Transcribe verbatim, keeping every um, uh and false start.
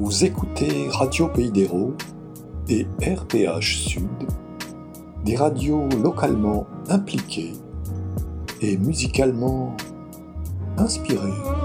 Vous écoutez Radio Pays d'Hérault et R P H Sud, des radios localement impliquées et musicalement inspirées.